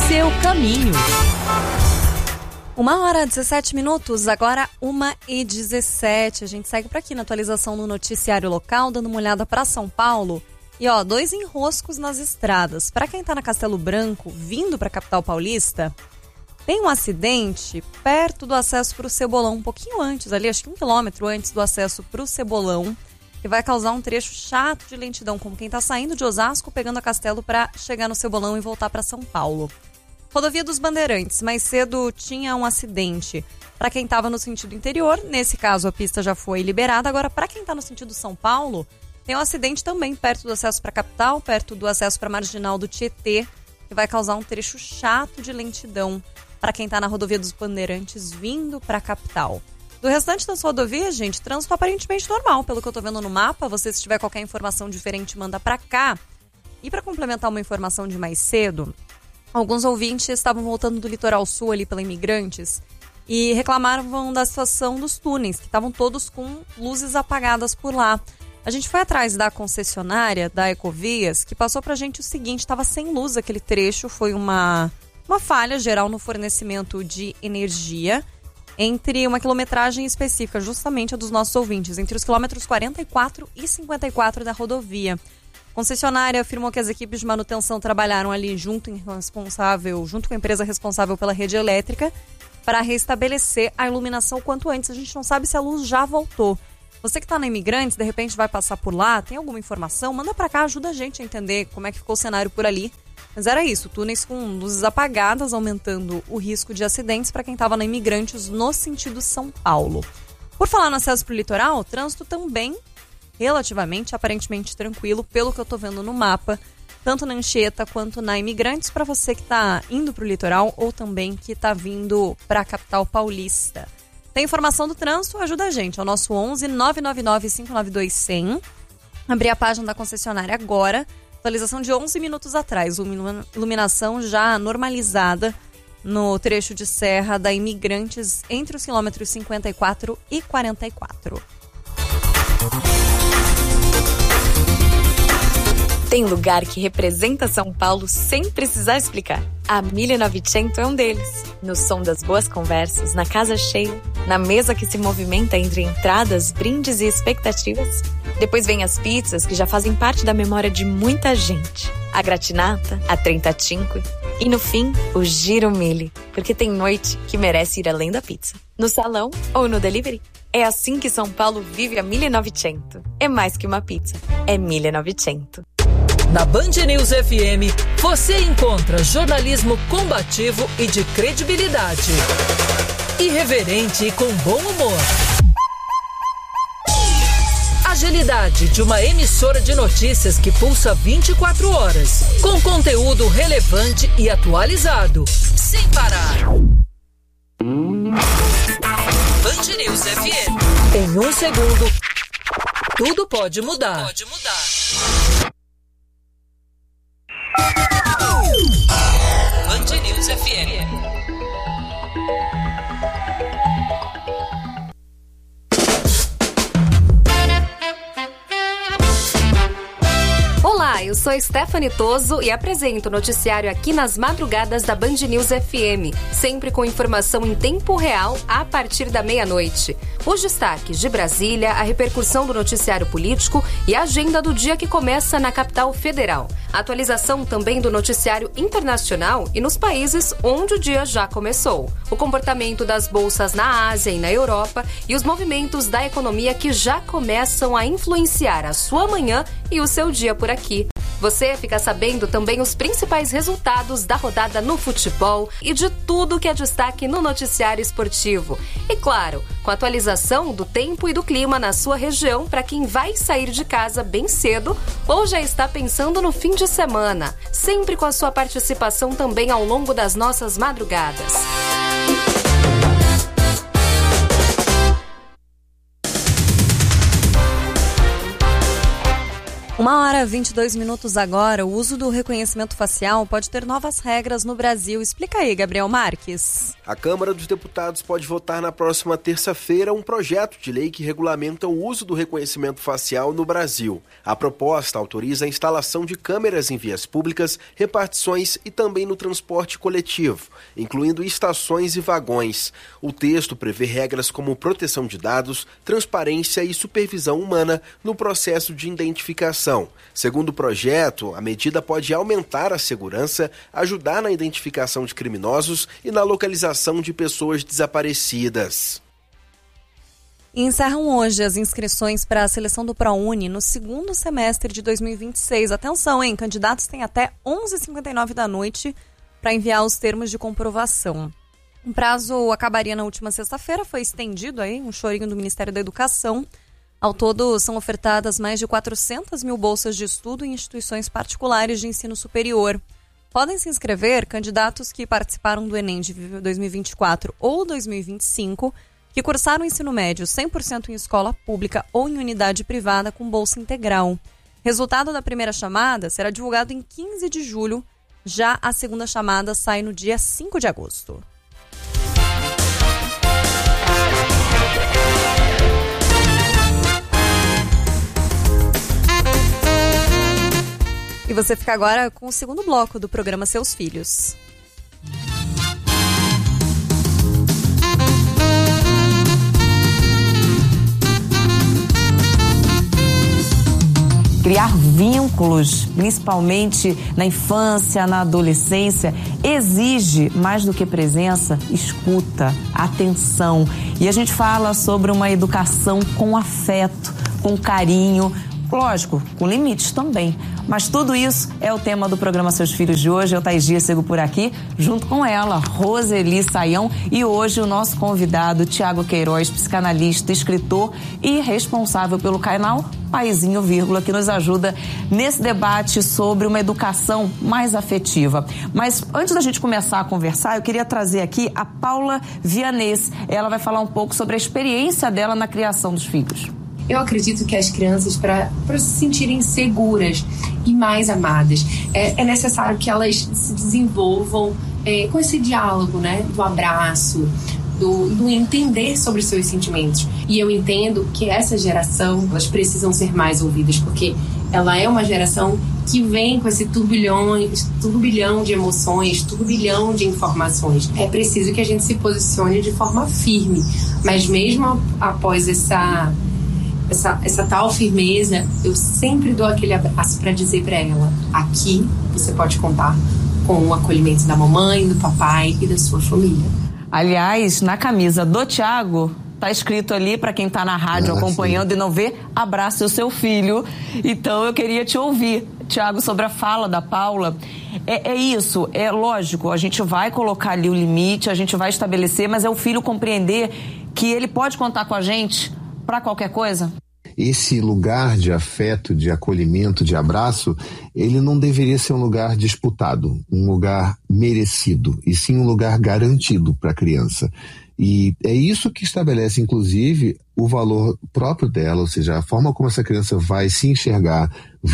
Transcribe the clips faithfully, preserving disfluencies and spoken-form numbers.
seu caminho. Uma hora e dezessete minutos, agora uma e dezessete. A gente segue por aqui na atualização do noticiário local, dando uma olhada para São Paulo. E ó, dois enroscos nas estradas. Para quem tá na Castelo Branco, vindo para a capital paulista, tem um acidente perto do acesso para o Cebolão, um pouquinho antes, ali acho que um quilômetro antes do acesso para o Cebolão, que vai causar um trecho chato de lentidão, como quem tá saindo de Osasco, pegando a Castelo para chegar no Cebolão e voltar para São Paulo. Rodovia dos Bandeirantes, mais cedo tinha um acidente para quem estava no sentido interior, nesse caso a pista já foi liberada. Agora, para quem está no sentido São Paulo, tem um acidente também perto do acesso para a capital, perto do acesso para a marginal do Tietê, que vai causar um trecho chato de lentidão para quem está na rodovia dos Bandeirantes vindo para a capital. Do restante das rodovias, gente, trânsito aparentemente normal, pelo que eu estou vendo no mapa. Você, se tiver qualquer informação diferente, manda para cá. E para complementar uma informação de mais cedo, alguns ouvintes estavam voltando do litoral sul ali pela Imigrantes e reclamavam da situação dos túneis, que estavam todos com luzes apagadas por lá. A gente foi atrás da concessionária, da Ecovias, que passou pra gente o seguinte: estava sem luz aquele trecho, foi uma, uma falha geral no fornecimento de energia entre uma quilometragem específica, justamente a dos nossos ouvintes, entre os quilômetros quarenta e quatro e cinquenta e quatro da rodovia. A concessionária afirmou que as equipes de manutenção trabalharam ali junto, em responsável, junto com a empresa responsável pela rede elétrica para restabelecer a iluminação o quanto antes. A gente não sabe se a luz já voltou. Você que está na Imigrantes, de repente vai passar por lá, tem alguma informação? Manda para cá, ajuda a gente a entender como é que ficou o cenário por ali. Mas era isso, túneis com luzes apagadas, aumentando o risco de acidentes para quem estava na Imigrantes no sentido São Paulo. Por falar no acesso para o litoral, o trânsito também relativamente, aparentemente tranquilo, pelo que eu estou vendo no mapa, tanto na Anchieta quanto na Imigrantes, para você que está indo para o litoral ou também que está vindo para a capital paulista. Tem informação do trânsito? Ajuda a gente, é o nosso onze nove nove nove cinco nove dois zero zero. Abri a página da concessionária agora, atualização de onze minutos atrás, iluminação já normalizada no trecho de serra da Imigrantes entre os quilômetros cinquenta e quatro e quarenta e quatro. Tem lugar que representa São Paulo sem precisar explicar. A mille e novecento é um deles. No som das boas conversas, na casa cheia, na mesa que se movimenta entre entradas, brindes e expectativas. Depois vem as pizzas que já fazem parte da memória de muita gente. A gratinata, a trentacinque e no fim, o giro mille, porque tem noite que merece ir além da pizza. No salão ou no delivery. É assim que São Paulo vive a mille e novecento. É mais que uma pizza, é mille e novecento. Na Band News F M, você encontra jornalismo combativo e de credibilidade. Irreverente e com bom humor. Agilidade de uma emissora de notícias que pulsa vinte e quatro horas, com conteúdo relevante e atualizado, sem parar. Band News F M. Em um segundo, tudo pode mudar. Pode mudar. Band News F M. Olá, eu sou Stephanie Toso e apresento o noticiário aqui nas madrugadas da Band News F M, sempre com informação em tempo real a partir da meia-noite. Os destaques de Brasília, a repercussão do noticiário político e a agenda do dia que começa na capital federal. A atualização também do noticiário internacional e nos países onde o dia já começou. O comportamento das bolsas na Ásia e na Europa e os movimentos da economia que já começam a influenciar a sua manhã e o seu dia por aqui. Você fica sabendo também os principais resultados da rodada no futebol e de tudo que é destaque no noticiário esportivo. E claro, com a atualização do tempo e do clima na sua região para quem vai sair de casa bem cedo ou já está pensando no fim de semana. Sempre com a sua participação também ao longo das nossas madrugadas. Uma hora e vinte e dois minutos agora. O uso do reconhecimento facial pode ter novas regras no Brasil. Explica aí, Gabriel Marques. A Câmara dos Deputados pode votar na próxima terça-feira um projeto de lei que regulamenta o uso do reconhecimento facial no Brasil. A proposta autoriza a instalação de câmeras em vias públicas, repartições e também no transporte coletivo, incluindo estações e vagões. O texto prevê regras como proteção de dados, transparência e supervisão humana no processo de identificação. Segundo o projeto, a medida pode aumentar a segurança, ajudar na identificação de criminosos e na localização de pessoas desaparecidas. E encerram hoje as inscrições para a seleção do ProUni no segundo semestre de dois mil e vinte e seis. Atenção, hein? Candidatos têm até onze e cinquenta e nove da noite para enviar os termos de comprovação. O prazo acabaria na última sexta-feira, foi estendido aí, um chorinho do Ministério da Educação. Ao todo, são ofertadas mais de quatrocentas mil bolsas de estudo em instituições particulares de ensino superior. Podem se inscrever candidatos que participaram do Enem de dois mil e vinte e quatro ou dois mil e vinte e cinco, que cursaram o ensino médio cem por cento em escola pública ou em unidade privada com bolsa integral. Resultado da primeira chamada será divulgado em quinze de julho, já a segunda chamada sai no dia cinco de agosto. E você fica agora com o segundo bloco do programa Seus Filhos. Criar vínculos, principalmente na infância, na adolescência, exige mais do que presença, escuta, atenção. E a gente fala sobre uma educação com afeto, com carinho, lógico, com limites também. Mas tudo isso é o tema do programa Seus Filhos de hoje. Eu, Thais Dias, sigo por aqui, junto com ela, Roseli Saião. E hoje o nosso convidado, Tiago Queiroz, psicanalista, escritor e responsável pelo canal Paizinho Vírgula, que nos ajuda nesse debate sobre uma educação mais afetiva. Mas antes da gente começar a conversar, eu queria trazer aqui a Paula Vianês. Ela vai falar um pouco sobre a experiência dela na criação dos filhos. Eu acredito que as crianças, para se sentirem seguras e mais amadas, é, é necessário que elas se desenvolvam é, com esse diálogo, né, do abraço, do, do entender sobre os seus sentimentos. E eu entendo que essa geração, elas precisam ser mais ouvidas, porque ela é uma geração que vem com esse turbilhão, turbilhão de emoções, turbilhão de informações. É preciso que a gente se posicione de forma firme, mas mesmo após essa... Essa, essa tal firmeza, eu sempre dou aquele abraço para dizer para ela: aqui você pode contar com o acolhimento da mamãe, do papai e da sua família. Aliás, na camisa do Tiago tá escrito ali, para quem tá na rádio ah, acompanhando sim. e não vê, abraça o seu filho. Então eu queria te ouvir, Tiago, sobre a fala da Paula. É, é isso, é lógico, a gente vai colocar ali o limite, a gente vai estabelecer, mas é o filho compreender que ele pode contar com a gente para qualquer coisa? Esse lugar de afeto, de acolhimento, de abraço, ele não deveria ser um lugar disputado, um lugar merecido, e sim um lugar garantido para a criança. E é isso que estabelece, inclusive, o valor próprio dela, ou seja, a forma como essa criança vai se enxergar,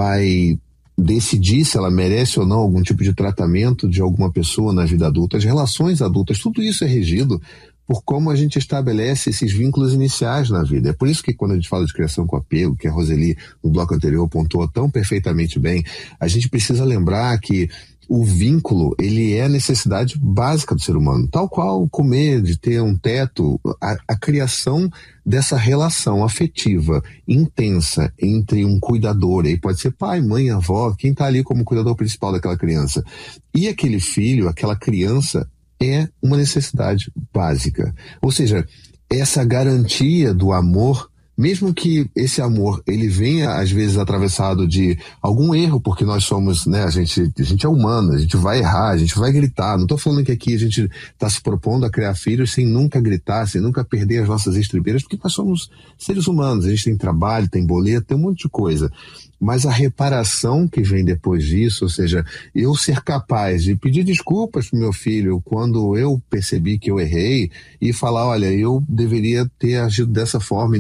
vai decidir se ela merece ou não algum tipo de tratamento de alguma pessoa na vida adulta, as relações adultas, tudo isso é regido por como a gente estabelece esses vínculos iniciais na vida. É por isso que quando a gente fala de criação com apego, que a Roseli no bloco anterior pontuou tão perfeitamente bem, a gente precisa lembrar que o vínculo, ele é a necessidade básica do ser humano. Tal qual comer, de ter um teto, a, a criação dessa relação afetiva, intensa, entre um cuidador, aí pode ser pai, mãe, avó, quem está ali como cuidador principal daquela criança, e aquele filho, aquela criança, é uma necessidade básica. Ou seja, essa garantia do amor, mesmo que esse amor ele venha às vezes atravessado de algum erro, porque nós somos, né, a gente, a gente é humano, a gente vai errar, a gente vai gritar. Não estou falando que aqui a gente está se propondo a criar filhos sem nunca gritar, sem nunca perder as nossas estribeiras, porque nós somos seres humanos, a gente tem trabalho, tem boleto, tem um monte de coisa. Mas a reparação que vem depois disso, ou seja, eu ser capaz de pedir desculpas pro meu filho quando eu percebi que eu errei e falar, olha, eu deveria ter agido dessa forma e não agi,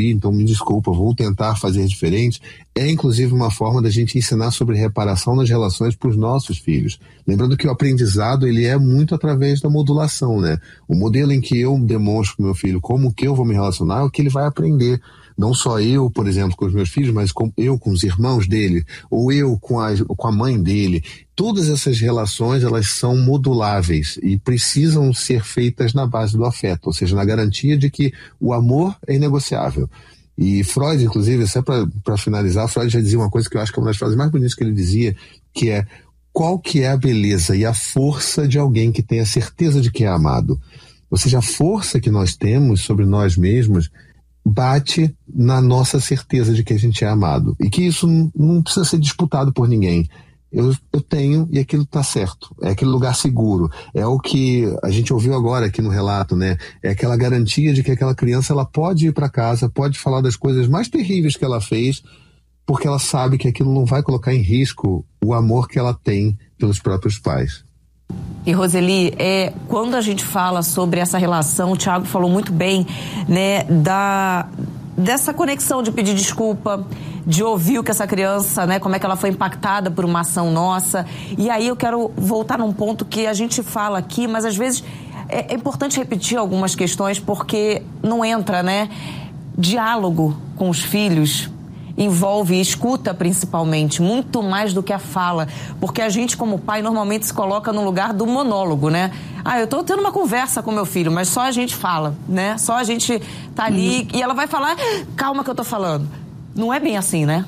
ouvi, então me desculpa, vou tentar fazer diferente, é inclusive uma forma da gente ensinar sobre reparação nas relações para os nossos filhos. Lembrando que o aprendizado, ele é muito através da modulação, né? O modelo em que eu demonstro para o meu filho como que eu vou me relacionar é o que ele vai aprender. Não só eu, por exemplo, com os meus filhos, mas com, eu com os irmãos dele, ou eu com a, com a mãe dele. Todas essas relações, elas são moduláveis e precisam ser feitas na base do afeto, ou seja, na garantia de que o amor é inegociável. E Freud, inclusive, só para finalizar, Freud já dizia uma coisa que eu acho que é uma das frases mais bonitas que ele dizia, que é: qual que é a beleza e a força de alguém que tem a certeza de que é amado? Ou seja, a força que nós temos sobre nós mesmos bate na nossa certeza de que a gente é amado. E que isso não precisa ser disputado por ninguém. Eu, eu tenho e aquilo está certo. É aquele lugar seguro. É o que a gente ouviu agora aqui no relato, né? É aquela garantia de que aquela criança ela pode ir para casa, pode falar das coisas mais terríveis que ela fez, porque ela sabe que aquilo não vai colocar em risco o amor que ela tem pelos próprios pais. E Roseli, é, quando a gente fala sobre essa relação, o Thiago falou muito bem, né, da, dessa conexão de pedir desculpa, de ouvir o que essa criança, né, como é que ela foi impactada por uma ação nossa. E aí eu quero voltar num ponto que a gente fala aqui, mas às vezes é, é importante repetir algumas questões porque não entra, né? Diálogo com os filhos envolve escuta, principalmente, muito mais do que a fala, porque a gente como pai normalmente se coloca no lugar do monólogo, né? Ah, eu tô tendo uma conversa com meu filho, mas só a gente fala, né? Só a gente tá ali uhum. E ela vai falar, calma que eu tô falando. Não é bem assim, né?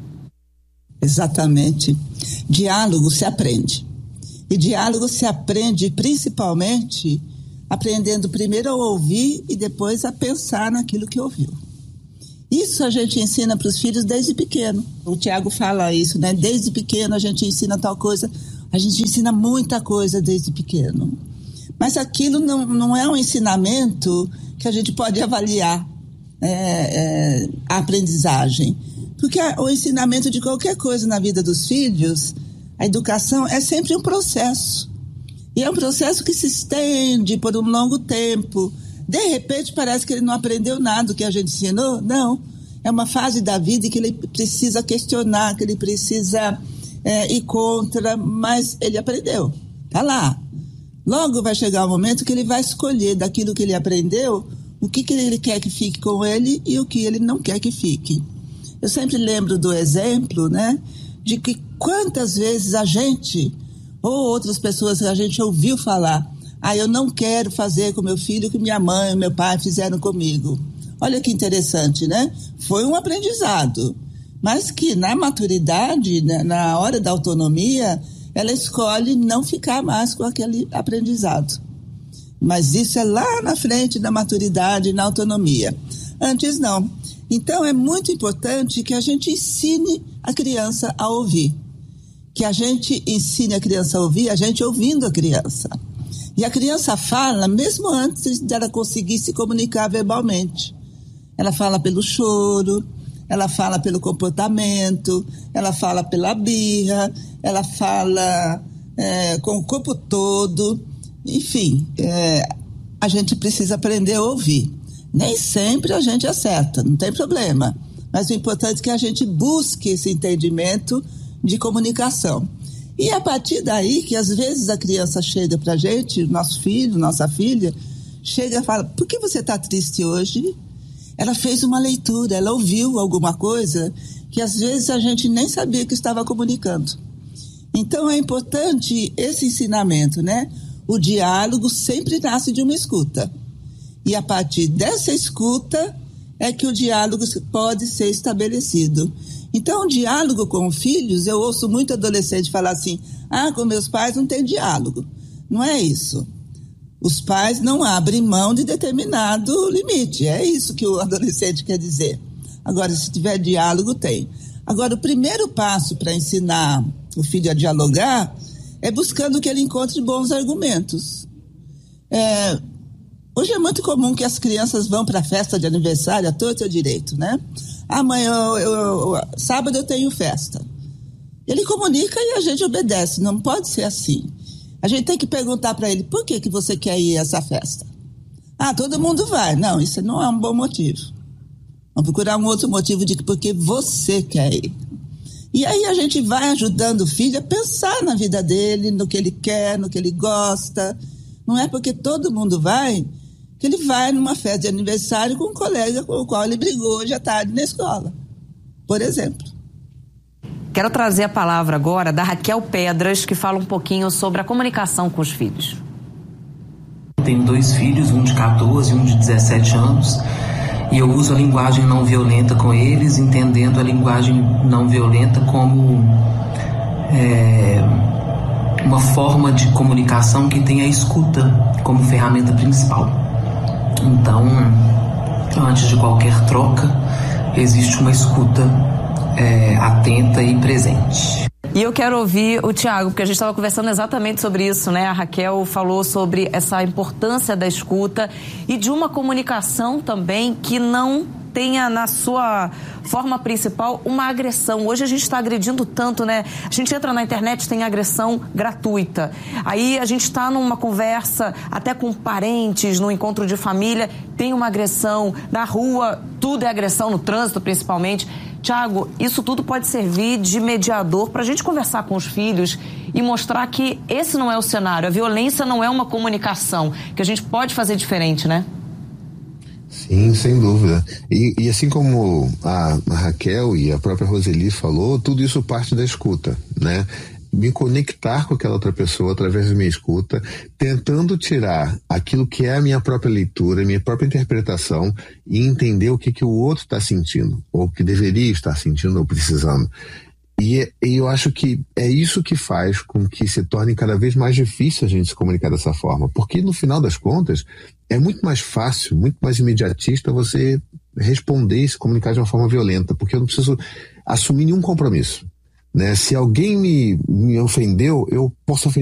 Exatamente. Diálogo se aprende. E diálogo se aprende principalmente aprendendo primeiro a ouvir e depois a pensar naquilo que ouviu. Isso a gente ensina para os filhos desde pequeno. O Tiago fala isso, né? Desde pequeno a gente ensina tal coisa. A gente ensina muita coisa desde pequeno. Mas aquilo não, não é um ensinamento que a gente pode avaliar é, é, a aprendizagem. Porque a, o ensinamento de qualquer coisa na vida dos filhos, a educação é sempre um processo. E é um processo que se estende por um longo tempo. De repente parece que ele não aprendeu nada do que a gente ensinou. Não, é uma fase da vida em que ele precisa questionar, que ele precisa é, ir contra, mas ele aprendeu, tá lá. Logo vai chegar o momento que ele vai escolher daquilo que ele aprendeu, o que, que ele quer que fique com ele e o que ele não quer que fique. Eu sempre lembro do exemplo, né, de que quantas vezes a gente, ou outras pessoas que a gente ouviu falar, ah, eu não quero fazer com meu filho o que minha mãe e meu pai fizeram comigo. Olha que interessante, né? Foi um aprendizado. Mas que na maturidade, na hora da autonomia, ela escolhe não ficar mais com aquele aprendizado. Mas isso é lá na frente da maturidade e na autonomia. Antes não. Então é muito importante que a gente ensine a criança a ouvir. Que a gente ensine a criança a ouvir, a gente ouvindo a criança. E a criança fala mesmo antes dela conseguir se comunicar verbalmente. Ela fala pelo choro, ela fala pelo comportamento, ela fala pela birra, ela fala é, com o corpo todo. Enfim, é, a gente precisa aprender a ouvir. Nem sempre a gente acerta, não tem problema. Mas o importante é que a gente busque esse entendimento de comunicação. E a partir daí que às vezes a criança chega pra gente, nosso filho, nossa filha, chega e fala, por que você está triste hoje? Ela fez uma leitura, ela ouviu alguma coisa que às vezes a gente nem sabia que estava comunicando. Então é importante esse ensinamento, né? O diálogo sempre nasce de uma escuta. E a partir dessa escuta é que o diálogo pode ser estabelecido. Então, o diálogo com filhos, eu ouço muito adolescente falar assim, ah, com meus pais não tem diálogo. Não é isso. Os pais não abrem mão de determinado limite. É isso que o adolescente quer dizer. Agora, se tiver diálogo, tem. Agora, o primeiro passo para ensinar o filho a dialogar é buscando que ele encontre bons argumentos. É, hoje é muito comum que as crianças vão para a festa de aniversário, a torto e a direito, né? Ah, mãe, eu, eu, eu, sábado eu tenho festa. Ele comunica e a gente obedece. Não pode ser assim. A gente tem que perguntar para ele, por que, que você quer ir a essa festa? Ah, todo mundo vai. Não, isso não é um bom motivo. Vamos procurar um outro motivo de porque você quer ir. E aí a gente vai ajudando o filho a pensar na vida dele, no que ele quer, no que ele gosta. Não é porque todo mundo vai que ele vai numa festa de aniversário com um colega com o qual ele brigou hoje à tarde na escola, por exemplo. Quero trazer a palavra agora da Raquel Pedras, que fala um pouquinho sobre a comunicação com os filhos. Tenho dois filhos, um de catorze e um de dezessete anos, e eu uso a linguagem não violenta com eles, entendendo a linguagem não violenta como é, uma forma de comunicação que tem a escuta como ferramenta principal. Então, antes de qualquer troca, existe uma escuta é, atenta e presente. E eu quero ouvir o Tiago, porque a gente estava conversando exatamente sobre isso, né? A Raquel falou sobre essa importância da escuta e de uma comunicação também que não tenha na sua forma principal uma agressão. Hoje a gente está agredindo tanto, né? A gente entra na internet, tem agressão gratuita. Aí a gente está numa conversa até com parentes, no encontro de família, tem uma agressão. Na rua, tudo é agressão, no trânsito principalmente. Tiago, isso tudo pode servir de mediador para a gente conversar com os filhos e mostrar que esse não é o cenário, a violência não é uma comunicação, que a gente pode fazer diferente, né? Sim, sem dúvida. E, e assim como a, a Raquel e a própria Roseli falou, tudo isso parte da escuta, né? Me conectar com aquela outra pessoa através da minha escuta, tentando tirar aquilo que é a minha própria leitura, a minha própria interpretação e entender o que, que o outro está sentindo, ou que deveria estar sentindo ou precisando. E, e eu acho que é isso que faz com que se torne cada vez mais difícil a gente se comunicar dessa forma, porque no final das contas é muito mais fácil, muito mais imediatista você responder e se comunicar de uma forma violenta, porque eu não preciso assumir nenhum compromisso. Né? Se alguém me, me ofendeu, eu posso ofender